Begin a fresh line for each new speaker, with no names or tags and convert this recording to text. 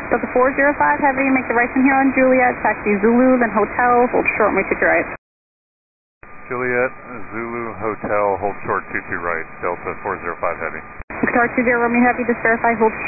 Delta 405 Heavy, make the right from here on Juliet, taxi Zulu, then Hotel, hold short and we take your right.
Juliet, Zulu, Hotel, hold short 22 right, Delta 405 Heavy.
Guitar 20 Romeo Heavy, just verify, hold